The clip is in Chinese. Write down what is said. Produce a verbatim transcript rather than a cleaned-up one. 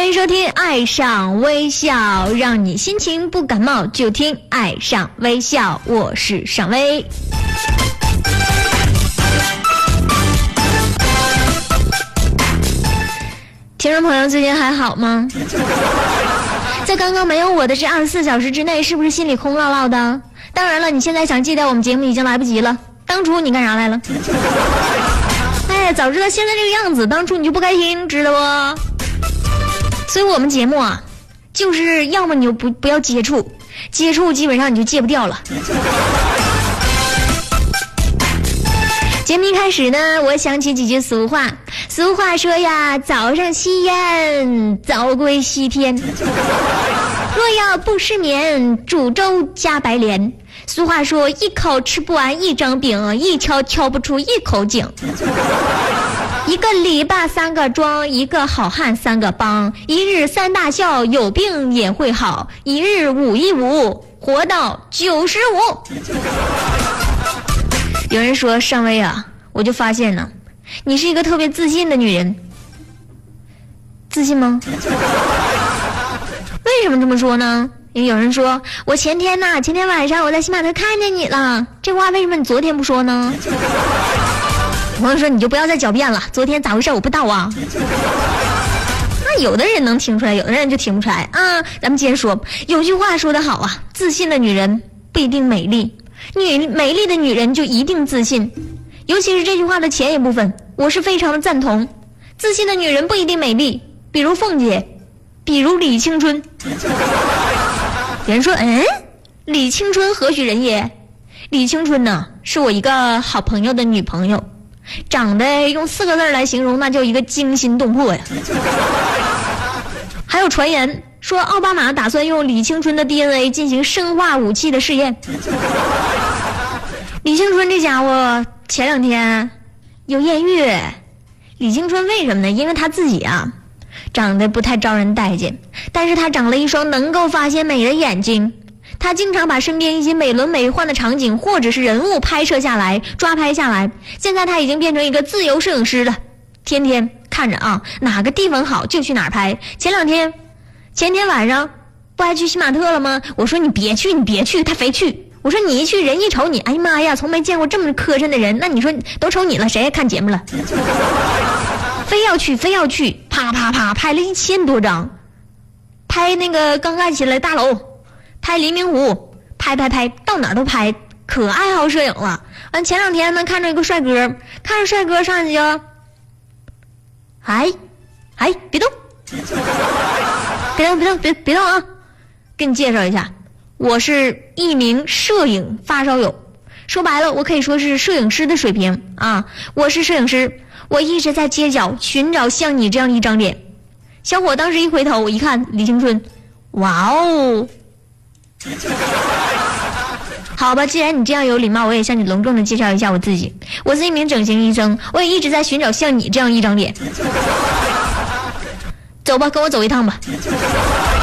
迎收听《爱上微笑》，让你心情不感冒就听《爱上微笑》，我是尚微。听众朋友，最近还好吗？在刚刚没有我的这二十四小时之内，是不是心里空落落的？当然了，你现在想戒掉我们节目已经来不及了。当初你干啥来了？哎，早知道现在这个样子，当初你就不该听，知道不？所以我们节目啊，就是要么你就不不要接触，接触基本上你就戒不掉了。节目一开始呢，我想起几句俗话。俗话说呀，早上吸烟，早归西天。若要不失眠，煮粥加白莲。俗话说，一口吃不完一张饼，一敲敲不出一口井。一个篱笆三个桩，一个好汉三个帮。一日三大笑，有病也会好。一日五一五，活到九十五。有人说，尚微啊，我就发现呢，你是一个特别自信的女人。自信吗？为什么这么说呢？因为有人说，我前天呐，前天晚上我在喜马特看见你了。这话为什么你昨天不说呢？朋友说，你就不要再狡辩了，昨天咋回事我不知道啊。那有的人能听出来，有的人就听不出来啊。咱们接着说，有句话说得好啊，自信的女人不一定美丽，女美丽的女人就一定自信。尤其是这句话的前一部分，我是非常的赞同。自信的女人不一定美丽，比如凤姐，比如李青春。有人说，嗯，李青春何许人也？李青春呢，是我一个好朋友的女朋友，长得用四个字来形容，那叫一个惊心动魄呀。还有传言说，奥巴马打算用李青春的 D N A 进行生化武器的试验。李青春这家伙前两天有艳遇。李青春为什么呢？因为他自己啊长得不太招人待见，但是他长了一双能够发现美的眼睛。他经常把身边一些美轮美奂的场景或者是人物拍摄下来，抓拍下来。现在他已经变成一个自由摄影师了，天天看着啊哪个地方好就去哪儿拍。前两天前天晚上不还去喜马特了吗？我说你别去你别去，他非去。我说你一去人一瞅你，哎呀妈呀，从没见过这么磕碜的人。那你说都瞅你了，谁还看节目了？非要去非要去，啪啪啪拍了一千多张，拍那个刚盖起来的大楼，拍黎明湖，拍拍拍到哪儿都拍，可爱好摄影了。完前两天呢，看着一个帅哥，看着帅哥上去就，哎哎别动，别动别动别别动啊！给你介绍一下，我是一名摄影发烧友，说白了我可以说是摄影师的水平啊，我是摄影师。我一直在街角寻找像你这样一张脸。小伙当时一回头，我一看李青春，哇哦！好吧，既然你这样有礼貌，我也向你隆重的介绍一下我自己。我是一名整形医生，我也一直在寻找像你这样一张脸。走吧，跟我走一趟吧。